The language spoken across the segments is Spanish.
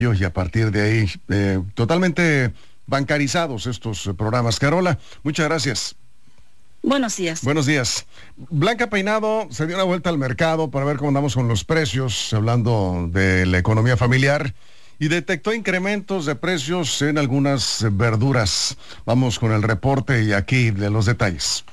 y a partir de ahí, totalmente bancarizados estos programas. Carola, muchas gracias. Buenos días. Buenos días. Blanca Peinado se dio una vuelta al mercado para ver cómo andamos con los precios, hablando de la economía familiar, y detectó incrementos de precios en algunas verduras. Vamos con el reporte y aquí de los detalles.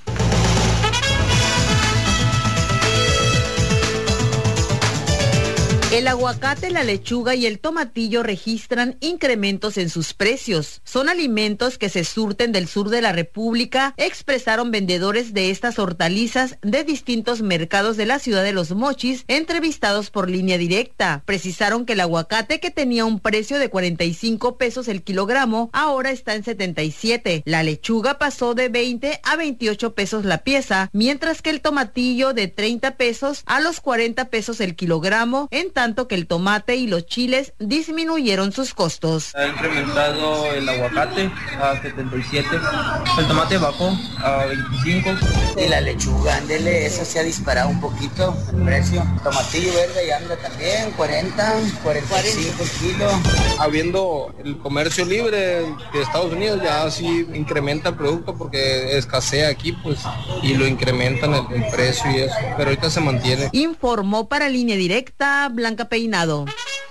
El aguacate, la lechuga y el tomatillo registran incrementos en sus precios. Son alimentos que se surten del sur de la República, expresaron vendedores de estas hortalizas de distintos mercados de la ciudad de Los Mochis, entrevistados por Línea Directa. Precisaron que el aguacate, que tenía un precio de 45 pesos el kilogramo, ahora está en 77. La lechuga pasó de 20 a 28 pesos la pieza, mientras que el tomatillo de 30 pesos a los 40 pesos el kilogramo, en tanto que el tomate y los chiles disminuyeron sus costos. Ha incrementado el aguacate a 77, el tomate bajó a 25. Y la lechuga, ándele, esa se ha disparado un poquito el precio. Tomatillo verde ya anda también, 45 kilos. Habiendo el comercio libre de Estados Unidos, ya sí incrementa el producto porque escasea aquí, pues, y lo incrementan el precio y eso, pero ahorita se mantiene. Informó para Línea Directa Blanca Peinado.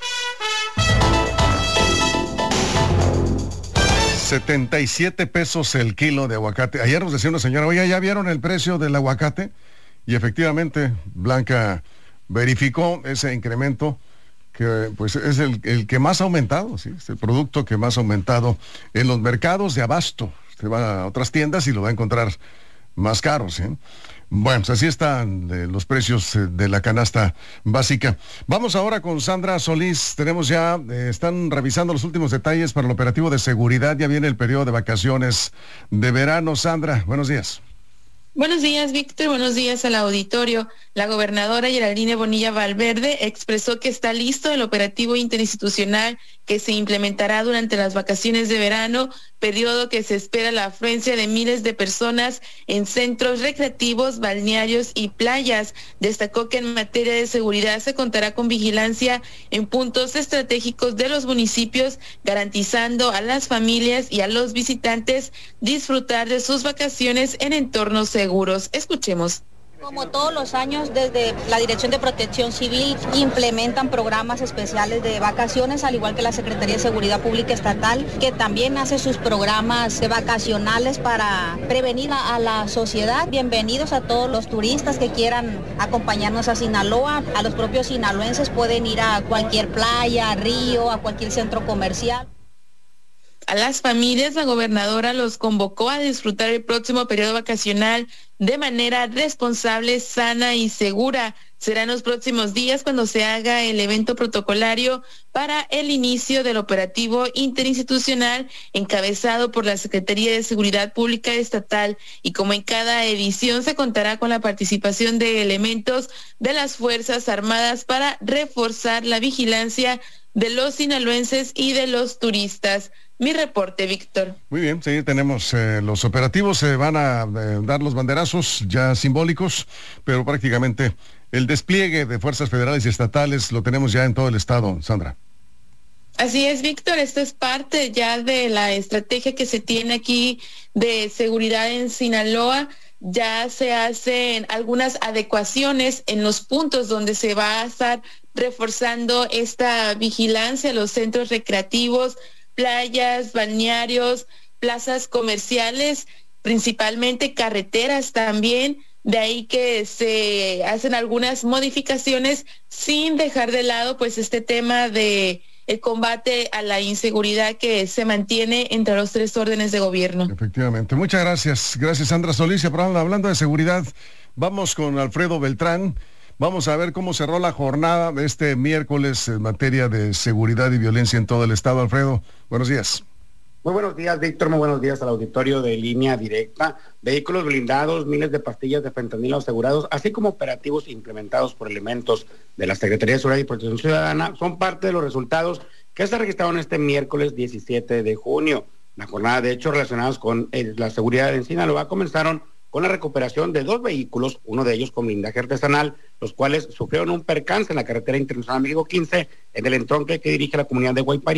77 pesos el kilo de aguacate. Ayer nos decía una señora, oye, ¿ya vieron el precio del aguacate? Y efectivamente, Blanca verificó ese incremento, que pues es el que más ha aumentado, ¿sí? Es el producto que más ha aumentado en los mercados de abasto. Usted va a otras tiendas y lo va a encontrar más caro, ¿sí? Bueno, pues así están los precios de la canasta básica. Vamos ahora con Sandra Solís. Tenemos ya, están revisando los últimos detalles para el operativo de seguridad. Ya viene el periodo de vacaciones de verano. Sandra, buenos días. Buenos días, Víctor. Buenos días al auditorio. La gobernadora Geraldine Bonilla Valverde expresó que está listo el operativo interinstitucional que se implementará durante las vacaciones de verano, periodo que se espera la afluencia de miles de personas en centros recreativos, balnearios y playas. Destacó que en materia de seguridad se contará con vigilancia en puntos estratégicos de los municipios, garantizando a las familias y a los visitantes disfrutar de sus vacaciones en entornos seguros. Escuchemos. Como todos los años, desde la Dirección de Protección Civil implementan programas especiales de vacaciones, al igual que la Secretaría de Seguridad Pública Estatal, que también hace sus programas vacacionales para prevenir a la sociedad. Bienvenidos a todos los turistas que quieran acompañarnos a Sinaloa. A los propios sinaloenses pueden ir a cualquier playa, río, a cualquier centro comercial. A las familias, la gobernadora los convocó a disfrutar el próximo periodo vacacional de manera responsable, sana y segura. Será en los próximos días cuando se haga el evento protocolario para el inicio del operativo interinstitucional encabezado por la Secretaría de Seguridad Pública Estatal, y como en cada edición se contará con la participación de elementos de las Fuerzas Armadas para reforzar la vigilancia de los sinaloenses y de los turistas. Mi reporte, Víctor. Muy bien, sí, tenemos los operativos, se van a dar los banderazos ya simbólicos, pero prácticamente el despliegue de fuerzas federales y estatales lo tenemos ya en todo el estado, Sandra. Así es, Víctor, esto es parte ya de la estrategia que se tiene aquí de seguridad en Sinaloa. Ya se hacen algunas adecuaciones en los puntos donde se va a estar reforzando esta vigilancia, los centros recreativos, playas, balnearios, plazas comerciales, principalmente carreteras también. De ahí que se hacen algunas modificaciones sin dejar de lado pues este tema de el combate a la inseguridad que se mantiene entre los tres órdenes de gobierno. Efectivamente. Muchas gracias. Gracias, Sandra Solís. Hablando de seguridad, vamos con Alfredo Beltrán. Vamos a ver cómo cerró la jornada de este miércoles en materia de seguridad y violencia en todo el estado. Alfredo, buenos días. Muy buenos días, Víctor. Muy buenos días al auditorio de Línea Directa. Vehículos blindados, miles de pastillas de fentanilo asegurados, así como operativos implementados por elementos de la Secretaría de Seguridad y Protección Ciudadana, son parte de los resultados que se registraron este miércoles 17 de junio. La jornada de hechos relacionados con la seguridad en Sinaloa comenzaron con la recuperación de 2 vehículos, uno de ellos con blindaje artesanal, los cuales sufrieron un percance en la carretera internacional México 15, en el entronque que dirige la comunidad de Guaypari.